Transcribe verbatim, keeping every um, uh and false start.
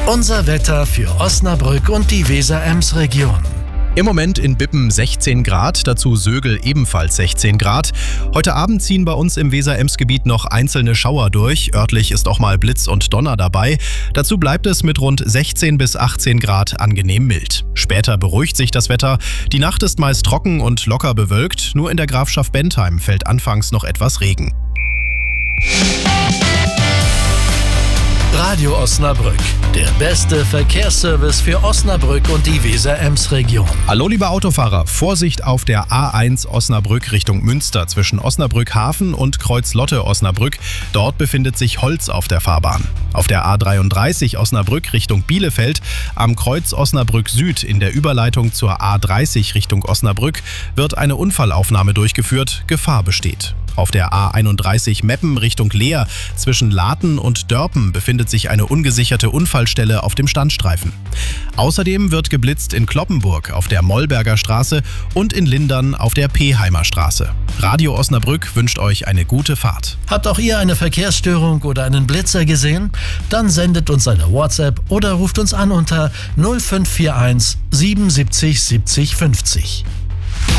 Unser Wetter für Osnabrück und die Weser-Ems-Region. Im Moment in Bippen sechzehn Grad, dazu Sögel ebenfalls sechzehn Grad. Heute Abend ziehen bei uns im Weser-Ems-Gebiet noch einzelne Schauer durch. Örtlich ist auch mal Blitz und Donner dabei. Dazu bleibt es mit rund sechzehn bis achtzehn Grad angenehm mild. Später beruhigt sich das Wetter. Die Nacht ist meist trocken und locker bewölkt. Nur in der Grafschaft Bentheim fällt anfangs noch etwas Regen. Radio Osnabrück, der beste Verkehrsservice für Osnabrück und die Weser-Ems-Region. Hallo liebe Autofahrer, Vorsicht auf der A eins Osnabrück Richtung Münster zwischen Osnabrück Hafen und Kreuz-Lotte Osnabrück. Dort befindet sich Holz auf der Fahrbahn. Auf der A dreiunddreißig Osnabrück Richtung Bielefeld am Kreuz Osnabrück Süd in der Überleitung zur A dreißig Richtung Osnabrück wird eine Unfallaufnahme durchgeführt, Gefahr besteht. Auf der A einunddreißig Meppen Richtung Leer zwischen Laten und Dörpen befindet sich eine ungesicherte Unfallstelle auf dem Standstreifen. Außerdem wird geblitzt in Cloppenburg auf der Mollberger Straße und in Lindern auf der Peheimer Straße. Radio Osnabrück wünscht euch eine gute Fahrt. Habt auch ihr eine Verkehrsstörung oder einen Blitzer gesehen? Dann sendet uns eine WhatsApp oder ruft uns an unter null fünf vier eins siebenundsiebzig siebzig fünfzig.